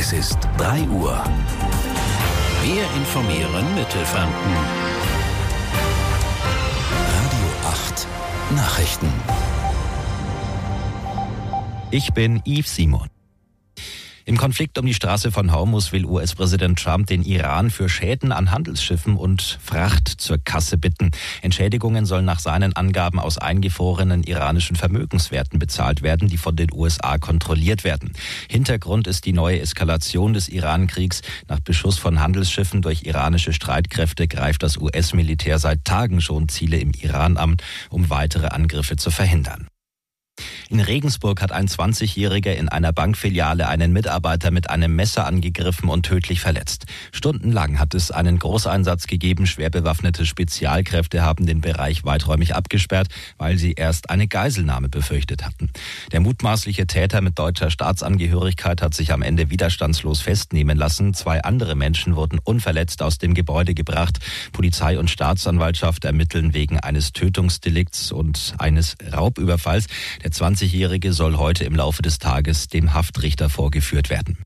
Es ist 3 Uhr. Wir informieren Mittelfranken. Radio 8 Nachrichten. Ich bin Yves Simon. Im Konflikt um die Straße von Hormuz will US-Präsident Trump den Iran für Schäden an Handelsschiffen und Fracht zur Kasse bitten. Entschädigungen sollen nach seinen Angaben aus eingefrorenen iranischen Vermögenswerten bezahlt werden, die von den USA kontrolliert werden. Hintergrund ist die neue Eskalation des Iran-Kriegs. Nach Beschuss von Handelsschiffen durch iranische Streitkräfte greift das US-Militär seit Tagen schon Ziele im Iran an, um weitere Angriffe zu verhindern. In Regensburg hat ein 20-Jähriger in einer Bankfiliale einen Mitarbeiter mit einem Messer angegriffen und tödlich verletzt. Stundenlang hat es einen Großeinsatz gegeben. Schwer bewaffnete Spezialkräfte haben den Bereich weiträumig abgesperrt, weil sie erst eine Geiselnahme befürchtet hatten. Der mutmaßliche Täter mit deutscher Staatsangehörigkeit hat sich am Ende widerstandslos festnehmen lassen. 2 andere Menschen wurden unverletzt aus dem Gebäude gebracht. Polizei und Staatsanwaltschaft ermitteln wegen eines Tötungsdelikts und eines Raubüberfalls. Der 20-Jährige soll heute im Laufe des Tages dem Haftrichter vorgeführt werden.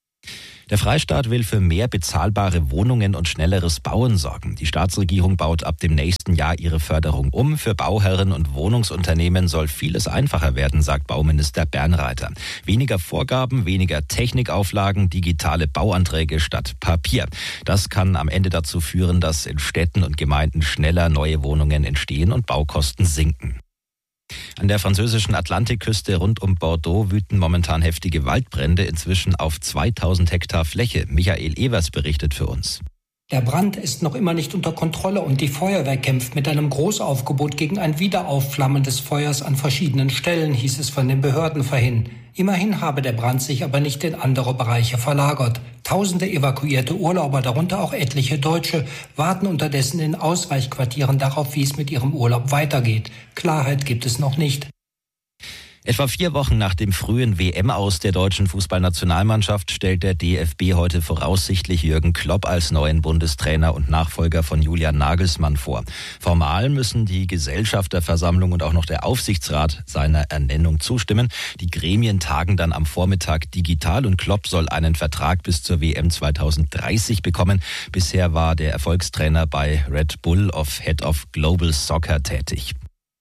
Der Freistaat will für mehr bezahlbare Wohnungen und schnelleres Bauen sorgen. Die Staatsregierung baut ab dem nächsten Jahr ihre Förderung um. Für Bauherren und Wohnungsunternehmen soll vieles einfacher werden, sagt Bauminister Bernreiter. Weniger Vorgaben, weniger Technikauflagen, digitale Bauanträge statt Papier. Das kann am Ende dazu führen, dass in Städten und Gemeinden schneller neue Wohnungen entstehen und Baukosten sinken. An der französischen Atlantikküste rund um Bordeaux wüten momentan heftige Waldbrände, inzwischen auf 2000 Hektar Fläche. Michael Evers berichtet für uns. Der Brand ist noch immer nicht unter Kontrolle und die Feuerwehr kämpft mit einem Großaufgebot gegen ein Wiederaufflammen des Feuers an verschiedenen Stellen, hieß es von den Behörden vorhin. Immerhin habe der Brand sich aber nicht in andere Bereiche verlagert. Tausende evakuierte Urlauber, darunter auch etliche Deutsche, warten unterdessen in Ausweichquartieren darauf, wie es mit ihrem Urlaub weitergeht. Klarheit gibt es noch nicht. Etwa 4 Wochen nach dem frühen WM-Aus der deutschen Fußballnationalmannschaft stellt der DFB heute voraussichtlich Jürgen Klopp als neuen Bundestrainer und Nachfolger von Julian Nagelsmann vor. Formal müssen die Gesellschafterversammlung und auch noch der Aufsichtsrat seiner Ernennung zustimmen. Die Gremien tagen dann am Vormittag digital und Klopp soll einen Vertrag bis zur WM 2030 bekommen. Bisher war der Erfolgstrainer bei Red Bull of Head of Global Soccer tätig.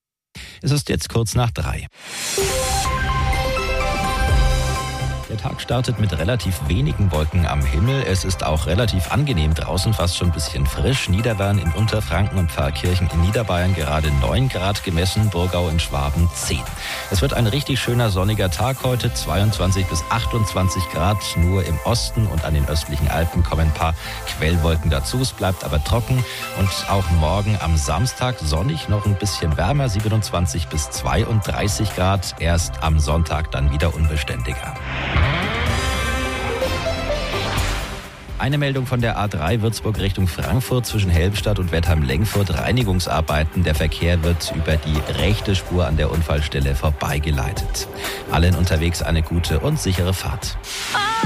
Es ist jetzt kurz nach 3. Der Tag startet mit relativ wenigen Wolken am Himmel. Es ist auch relativ angenehm draußen, fast schon ein bisschen frisch. Niederwern in Unterfranken und Pfarrkirchen in Niederbayern gerade 9 Grad gemessen, Burgau in Schwaben 10. Es wird ein richtig schöner sonniger Tag heute, 22 bis 28 Grad. Nur im Osten und an den östlichen Alpen kommen ein paar Quellwolken dazu. Es bleibt aber trocken und auch morgen am Samstag sonnig, noch ein bisschen wärmer, 27 bis 32 Grad. Erst am Sonntag dann wieder unbeständiger. Eine Meldung von der A3 Würzburg Richtung Frankfurt zwischen Helmstadt und Wettheim-Lengfurt. Reinigungsarbeiten. Der Verkehr wird über die rechte Spur an der Unfallstelle vorbeigeleitet. Allen unterwegs eine gute und sichere Fahrt.